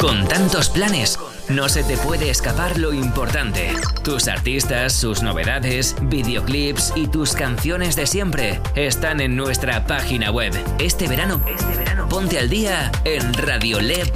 Con tantos planes, no se te puede escapar lo importante. Tus artistas, sus novedades, videoclips y tus canciones de siempre están en nuestra página web. Este verano, ponte al día en radiole.es.